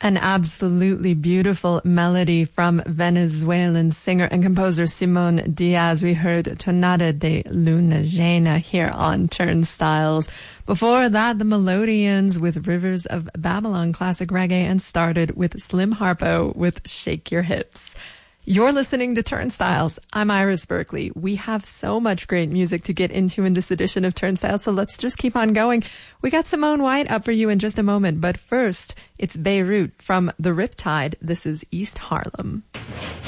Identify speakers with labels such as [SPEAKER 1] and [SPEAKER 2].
[SPEAKER 1] An absolutely beautiful melody from Venezuelan singer and composer Simon Diaz. We heard Tonada de Luna Llena here on Turnstiles. Before that, the Melodians with Rivers of Babylon, classic reggae, and started with Slim Harpo with Shake Your Hips. You're listening to Turnstiles. I'm Iris Berkeley. We have so much great music to get into in this edition of Turnstiles, so let's just keep on going. We got Simone White up for you in just a moment, but first, it's Beirut from the Riptide. This is East Harlem.